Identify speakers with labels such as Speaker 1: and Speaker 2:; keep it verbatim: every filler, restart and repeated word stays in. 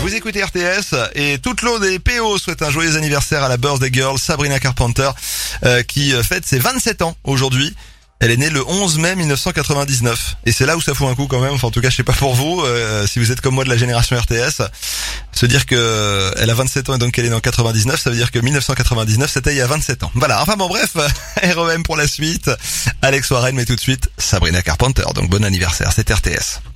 Speaker 1: Vous écoutez R T S et toute l'eau des P O souhaite un joyeux anniversaire à la birthday girl Sabrina Carpenter euh, qui fête ses vingt-sept ans aujourd'hui. Elle est née le onze mai mille neuf cent quatre-vingt-dix-neuf. Et c'est là où ça fout un coup quand même. Enfin, en tout cas, je sais pas pour vous, euh, si vous êtes comme moi de la génération R T S, se dire que elle a vingt-sept ans et donc qu'elle est née en quatre-vingt-dix-neuf, ça veut dire que mille neuf cent quatre-vingt-dix-neuf, c'était il y a vingt-sept ans. Voilà. Enfin bon, bref, R E M pour la suite. Alex Warren, mais tout de suite, Sabrina Carpenter. Donc bon anniversaire, c'est R T S.